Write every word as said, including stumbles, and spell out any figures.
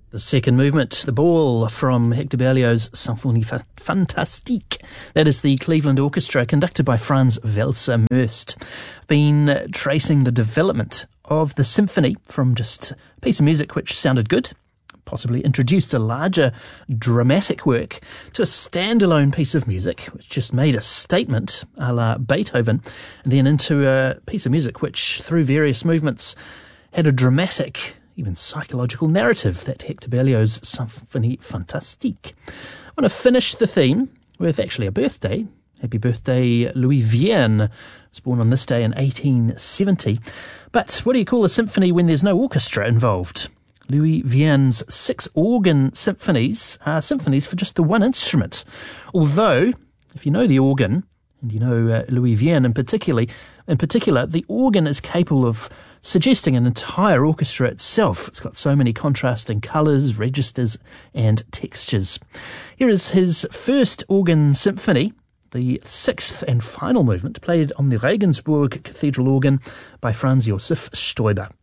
The second movement, the ball from Hector Berlioz' Symphonie Fantastique. That is the Cleveland Orchestra, conducted by Franz Welser Möst. Been tracing the development of the symphony from just a piece of music which sounded good, possibly introduced a larger dramatic work, to a standalone piece of music which just made a statement a la Beethoven, and then into a piece of music which, through various movements, had a dramatic, even psychological narrative, that Hector Berlioz' Symphonie Fantastique. I want to finish the theme with actually a birthday. Happy birthday, Louis Vierne. Was born on this day in eighteen seventy. But what do you call a symphony when there's no orchestra involved? Louis Vierne's six organ symphonies are symphonies for just the one instrument. Although, if you know the organ, and you know uh, Louis Vierne in particular, in particular, the organ is capable of suggesting an entire orchestra itself. It's got so many contrasting colours, registers and textures. Here is his first organ symphony, the sixth and final movement, played on the Regensburg Cathedral organ by Franz Josef Stoiber.